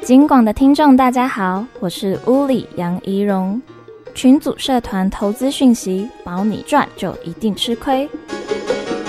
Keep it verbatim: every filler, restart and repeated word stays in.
金广的听众大家好，我是屋里杨怡蓉。群组社团投资讯息，保你赚就一定吃亏。